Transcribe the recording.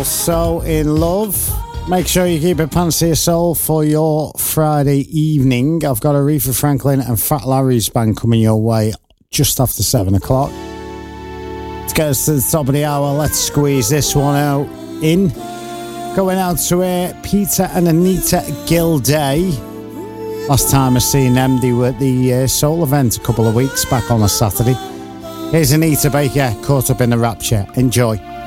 So in love. Make sure you keep it pants to your soul for your Friday evening. I've got Aretha Franklin and Fat Larry's band coming your way just after 7 o'clock. To get us to the top of the hour, let's squeeze this one out in. Going out to Peter and Anita Gilday. Last time I seen them, they were at the Soul event a couple of weeks back on a Saturday. Here's Anita Baker, Caught Up in the Rapture. Enjoy.